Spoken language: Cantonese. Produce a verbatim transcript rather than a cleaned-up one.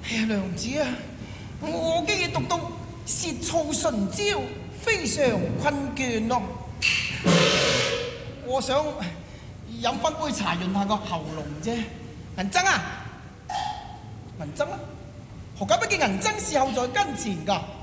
哎呀，娘子啊，我嘅嘢讀到舌燥唇焦，非常困倦咯。我想飲翻杯茶潤下個喉嚨啫。銀針啊，銀針啊，何解不見銀針侍候在跟前㗎？